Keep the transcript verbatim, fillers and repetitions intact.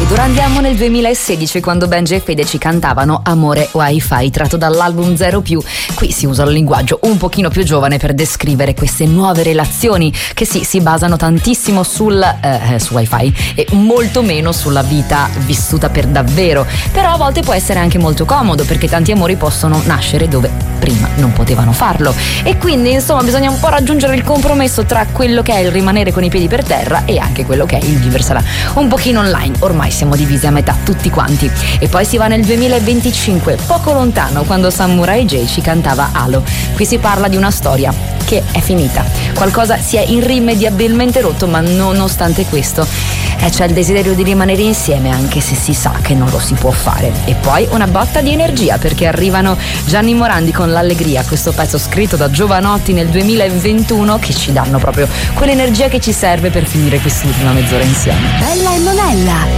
Ed ora andiamo nel duemilasedici, quando Benji e Fede ci cantavano Amore Wi-Fi, tratto dall'album Zero Più. Qui si usa un linguaggio un pochino più giovane per descrivere queste nuove relazioni che sì, si basano tantissimo sul, eh, su Wi-Fi e molto meno sulla vita vissuta per davvero. Però a volte può essere anche molto comodo, perché tanti amori possono nascere dove prima non potevano farlo. E quindi insomma bisogna un po' raggiungere il compromesso tra quello che è il rimanere con i piedi per terra e anche quello che è il viversela un pochino online. Ormai siamo divisi a metà tutti quanti. E poi si va nel duemilaventicinque, poco lontano, quando Samurai J ci cantava Halo. Qui si parla di una storia che è finita, qualcosa si è irrimediabilmente rotto, ma nonostante questo eh, c'è il desiderio di rimanere insieme, anche se si sa che non lo si può fare. E poi una botta di energia, perché arrivano Gianni Morandi con L'Allegria, questo pezzo scritto da Giovanotti nel duemilaventuno, che ci danno proprio quell'energia che ci serve per finire quest'ultima mezz'ora insieme. Bella e Monella,